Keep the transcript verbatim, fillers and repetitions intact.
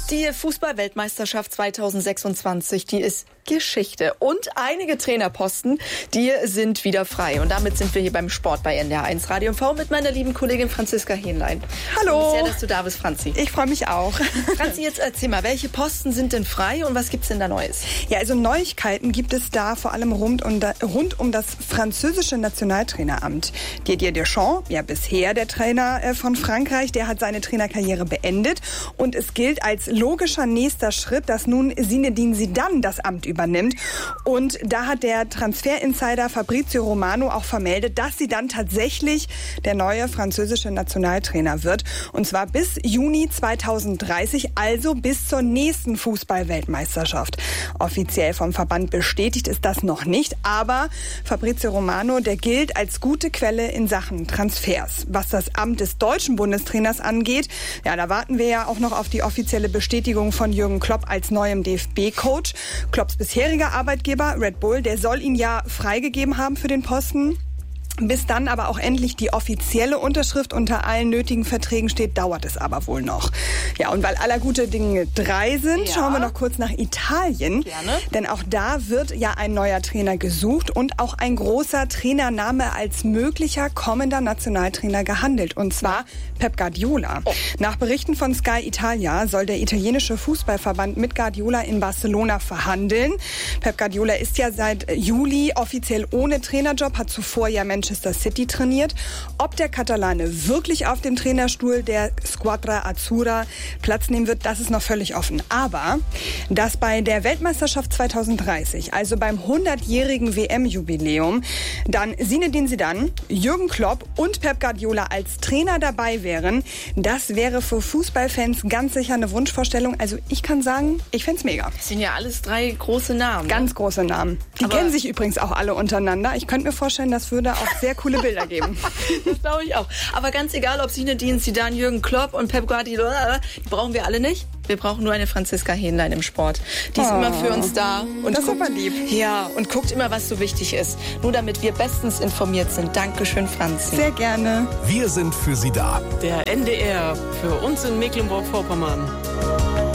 Die Fußball-Weltmeisterschaft zweitausendsechsundzwanzig, die ist Geschichte. Und einige Trainerposten, die sind wieder frei. Und damit sind wir hier beim Sport bei N D R eins Radio und V mit meiner lieben Kollegin Franziska Hähnlein. Hallo. Sehr, dass du da bist, Franzi. Ich freue mich auch. Franzi, jetzt erzähl mal, welche Posten sind denn frei und was gibt's denn da Neues? Ja, also Neuigkeiten gibt es da vor allem rund um, da, rund um das französische Nationaltraineramt. Didier Deschamps, ja bisher der Trainer äh, von Frankreich, der hat seine Trainerkarriere beendet. Und es gilt als logischer nächster Schritt, dass nun Zinedine Zidane das Amt übernimmt. Und da hat der Transfer-Insider Fabrizio Romano auch vermeldet, dass Zidane tatsächlich der neue französische Nationaltrainer wird. Und zwar bis Juni zweitausenddreißig, also bis zur nächsten Fußball-Weltmeisterschaft. Offiziell vom Verband bestätigt ist das noch nicht, aber Fabrizio Romano, der gilt als gute Quelle in Sachen Transfers. Was das Amt des deutschen Bundestrainers angeht, ja, da warten wir ja auch noch auf die offizielle Bestätigung von Jürgen Klopp als neuem D F B-Coach. Klopps bisheriger Arbeitgeber Red Bull, der soll ihn ja freigegeben haben für den Posten. Bis dann aber auch endlich die offizielle Unterschrift unter allen nötigen Verträgen steht, dauert es aber wohl noch. Ja, und weil aller gute Dinge drei sind, ja, schauen wir noch kurz nach Italien. Gerne. Denn auch da wird ja ein neuer Trainer gesucht und auch ein großer Trainername als möglicher kommender Nationaltrainer gehandelt. Und zwar Pep Guardiola. Oh. Nach Berichten von Sky Italia soll der italienische Fußballverband mit Guardiola in Barcelona verhandeln. Pep Guardiola ist ja seit Juli offiziell ohne Trainerjob, hat zuvor ja Manchester City trainiert. Ob der Katalane wirklich auf dem Trainerstuhl der Squadra Azzurra Platz nehmen wird, das ist noch völlig offen. Aber dass bei der Weltmeisterschaft zweitausenddreißig, also beim hundertjährigen W M-Jubiläum, dann Zinedine Zidane, Jürgen Klopp und Pep Guardiola als Trainer dabei wären, das wäre für Fußballfans ganz sicher eine Wunschvorstellung. Also ich kann sagen, ich fänd's mega. Das sind ja alles drei große Namen. Ganz ne? große Namen. Die Aber kennen sich übrigens auch alle untereinander. Ich könnte mir vorstellen, das würde auch sehr coole Bilder geben. Das glaube ich auch. Aber ganz egal, ob Zinedine Zidane, Jürgen Klopp und Pep Guardiola, die brauchen wir alle nicht. Wir brauchen nur eine Franziska Hähnlein im Sport. Die ist oh, immer für uns da. Und das guckt, ist aber lieb. Ja, und guckt immer, was so wichtig ist. Nur damit wir bestens informiert sind. Dankeschön, Franzi. Sehr gerne. Wir sind für Sie da. Der N D R, für uns in Mecklenburg-Vorpommern.